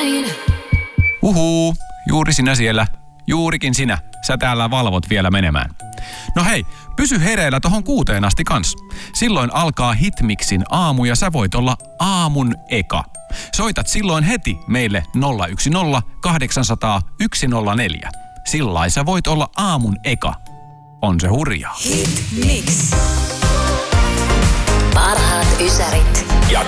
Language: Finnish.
Juuri sinä siellä. Juurikin sinä. Sä täällä valvot vielä menemään. No hei, pysy hereillä tohon 6 asti kans. Silloin alkaa Hitmixin aamu ja sä voit olla aamun eka. Soitat silloin heti meille 010 800 104. Sillai sä voit olla aamun eka. On se hurjaa. Hitmix. Parhaat ysärit. Ja